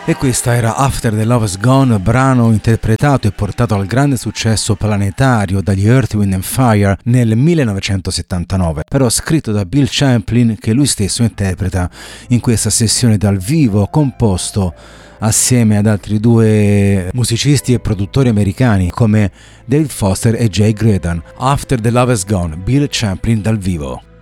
E questa era After the Love Is Gone, brano interpretato e portato al grande successo planetario dagli Earth, Wind and Fire nel 1979, però scritto da Bill Champlin, che lui stesso interpreta in questa sessione dal vivo, composto assieme ad altri due musicisti e produttori americani come David Foster e Jay Graydon. After the Love Is Gone, Bill Champlin dal vivo.